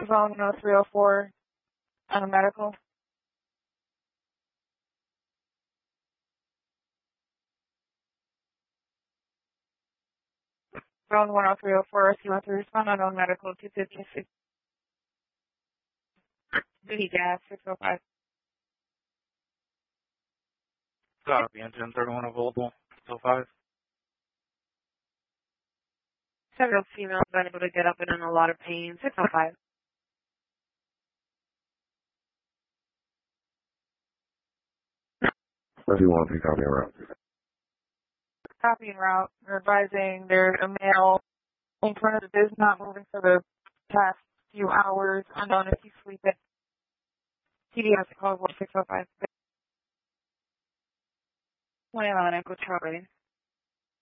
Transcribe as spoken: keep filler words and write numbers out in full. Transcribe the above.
Phone no three oh four on a medical. Phone one oh three oh four, you want to respond on on medical two fifty-six. Duty gas six oh five. Copy, engine thirty-one available, six oh five. Several females unable to get up and in a lot of pain, six oh five. What do you want to pick up your route? Copy and route. We're advising there's a male in front of the biz not moving for the past few hours, unknown if he's sleeping. T D S call six oh five. one eleven, Echo Charlie.